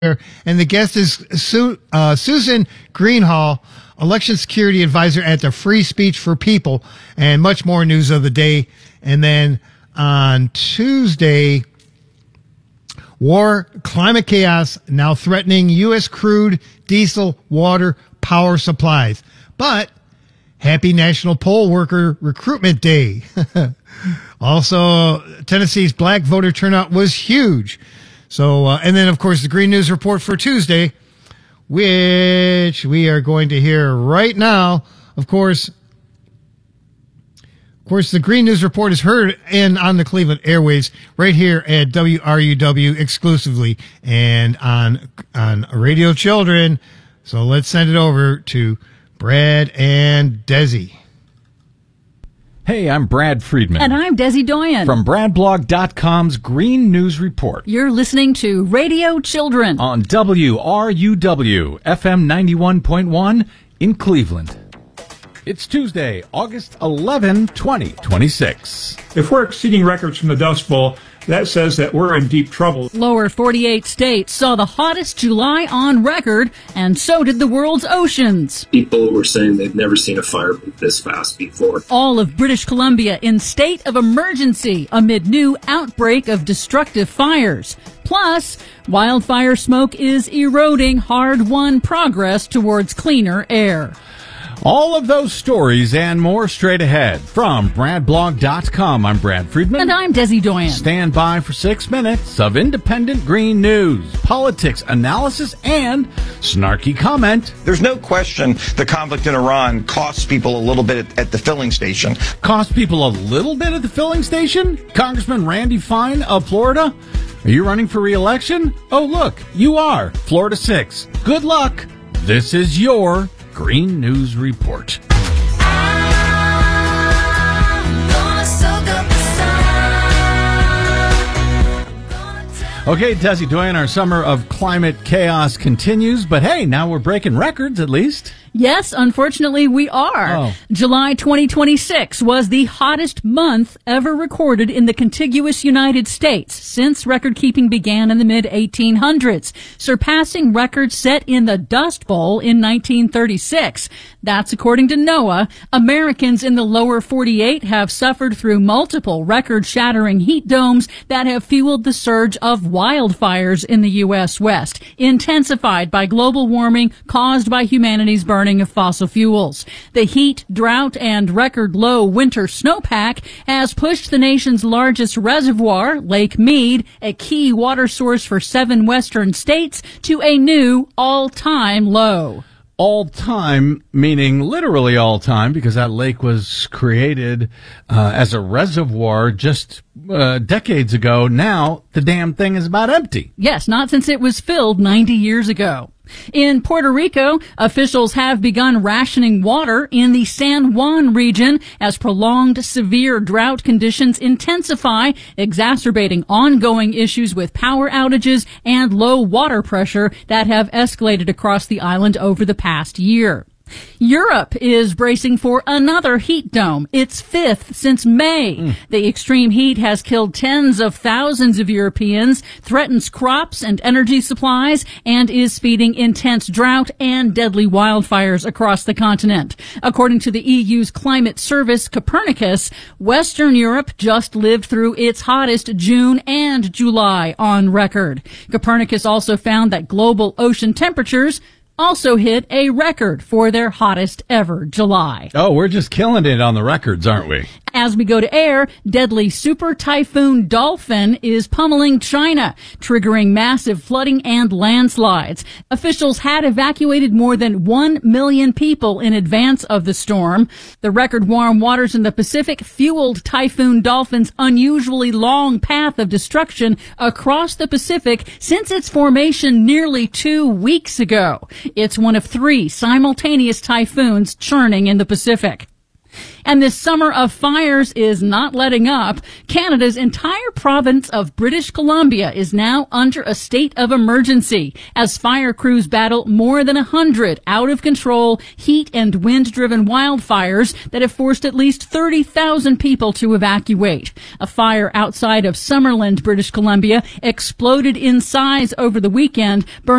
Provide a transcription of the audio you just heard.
And the guest is Susan Greenhalgh, election security advisor at the Free Speech for People, and much more news of the day. And then on Tuesday, war, climate chaos now threatening U.S. crude, diesel, water, power supplies. But happy National Poll Worker Recruitment Day. Also, Tennessee's black voter turnout was huge. So, and then, of course, the Green News Report for Tuesday, which we are going to hear right now. Of course, the Green News Report is heard on the Cleveland airwaves right here at WRUW exclusively and on Radio Children. So let's send it over to Brad and Desi. Hey, I'm Brad Friedman. And I'm Desi Doyen. From BradBlog.com's Green News Report. You're listening to Radio Children on WRUW, FM 91.1 in Cleveland. It's Tuesday, August 11, 2026. If we're exceeding records from the Dust Bowl, that says that we're in deep trouble. Lower 48 states saw the hottest July on record, and so did the world's oceans. People were saying they'd never seen a fire move this fast before. All of British Columbia in state of emergency amid new outbreak of destructive fires. Plus, wildfire smoke is eroding hard-won progress towards cleaner air. All of those stories and more straight ahead. From BradBlog.com, I'm Brad Friedman. And I'm Desi Doyen. Stand by for 6 minutes of independent green news, politics, analysis, and snarky comment. There's no question the conflict in Iran costs people a little bit at the filling station. Cost people a little bit at the filling station? Congressman Randy Fine of Florida? Are you running for re-election? Oh, look, you are. Florida 6. Good luck. This is your Green News Report. Okay, Desi Doyen, our summer of climate chaos continues, but hey, now we're breaking records at least. Yes, unfortunately we are. Oh. July 2026 was the hottest month ever recorded in the contiguous United States since record-keeping began in the mid-1800s, surpassing records set in the Dust Bowl in 1936. That's according to NOAA. Americans in the lower 48 have suffered through multiple record-shattering heat domes that have fueled the surge of wildfires in the U.S. West, intensified by global warming caused by humanity's burning of fossil fuels. The heat, drought, and record low winter snowpack has pushed the nation's largest reservoir, Lake Mead, a key water source for 7 western states, to a new all-time low. All time, meaning literally all time, because that lake was created as a reservoir just decades ago. Now the damn thing is about empty. Yes, not since it was filled 90 years ago. In Puerto Rico, officials have begun rationing water in the San Juan region as prolonged severe drought conditions intensify, exacerbating ongoing issues with power outages and low water pressure that have escalated across the island over the past year. Europe is bracing for another heat dome, its 5th since May. The extreme heat has killed tens of thousands of Europeans, threatens crops and energy supplies, and is feeding intense drought and deadly wildfires across the continent. According to the EU's climate service, Copernicus, Western Europe just lived through its hottest June and July on record. Copernicus also found that global ocean temperatures also hit a record for their hottest ever July. Oh, we're just killing it on the records, aren't we? As we go to air, deadly super typhoon Dolphin is pummeling China, triggering massive flooding and landslides. Officials had evacuated more than 1 million people in advance of the storm. The record warm waters in the Pacific fueled Typhoon Dolphin's unusually long path of destruction across the Pacific since its formation nearly 2 weeks ago. It's one of 3 simultaneous typhoons churning in the Pacific. And this summer of fires is not letting up. Canada's entire province of British Columbia is now under a state of emergency as fire crews battle more than 100 out-of-control heat and wind-driven wildfires that have forced at least 30,000 people to evacuate. A fire outside of Summerland, British Columbia, exploded in size over the weekend, burning